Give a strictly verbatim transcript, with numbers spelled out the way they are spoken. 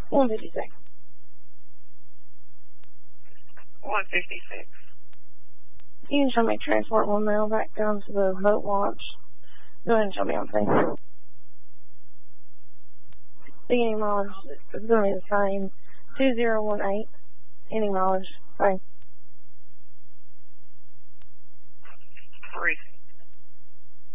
one fifty-six. one fifty-six. You can show me transport one mile back down to the boat launch. Go ahead and show me on thing. Beginning mileage is going to be the same. two zero one eight. Ending mileage. Bye.